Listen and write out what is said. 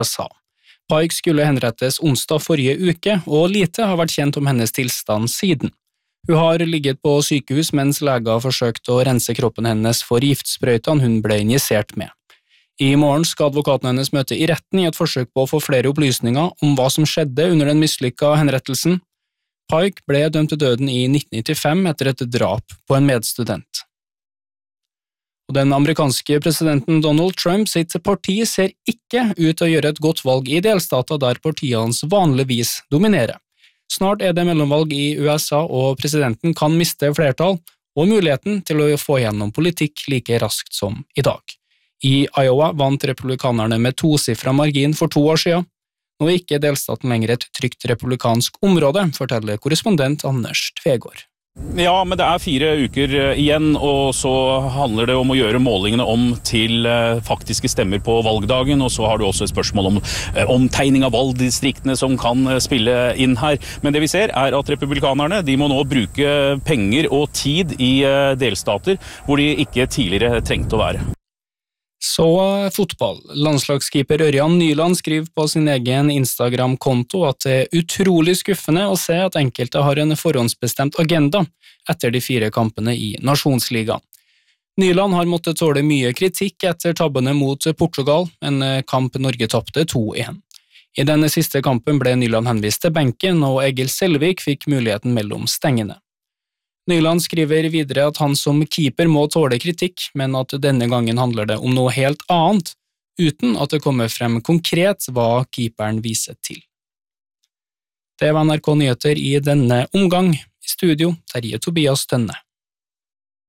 USA. Pike skulle henrettes onsdag forrige uke, og lite har vært kjent om hennes tilstand siden. Hun har ligget på sykehus mens leger forsøkte å rense kroppen hennes for giftsprøytene hun ble injisert med. I morgen skal advokaten hennes møte i retten i et forsøk på å få flere opplysninger om hva som skjedde under den mislykka henrettelsen. Pike ble dømt til døden i 1995 etter et drap på en medstudent. Og den amerikanske presidenten Donald Trump sitt parti ser ikke ut til å gjøre et godt valg i delstater der partiet hans vanligvis dominerer. Snart er det mellomvalg i USA, og presidenten kan miste flertall og muligheten til å få gjennom politikk like raskt som i dag. I Iowa vant republikanerne med tosifret margin for 2 år siden. Nå er ikke delstaten lenger et trygt republikansk område, forteller korrespondent Anders Tvegård. Ja, men det er 4 uker igjen, og så handler det om å gjøre målingene om til faktiske stemmer på valgdagen, og så har du også et spørsmål om omtegning av valgdistriktene som kan spille inn her. Men det vi ser er at republikanerne de må nå bruke penger og tid i delstater hvor de ikke tidligere trengte å være. Så fotball. Landslagskeeper Ørjan Nyland skriver på sin egen Instagram-konto at det er utrolig skuffende å se at enkelte har en forhåndsbestemt agenda etter de 4 kampene i Nasjonsligaen. Nyland har måttet tåle mye kritikk etter tabbene mot Portugal, en kamp Norge tapte 2-1. I denne siste kampen ble Nyland henvist til benken, og Egil Selvik fikk muligheten mellom stengene. Nyland skriver videre at han som keeper må tåle kritikk, men at denne gangen handler det om noe helt annet, uten at det kommer frem konkret hva keeperen viser til. Det var NRK Nyheter i denne omgang. I studio, Terje Tobias Tønne.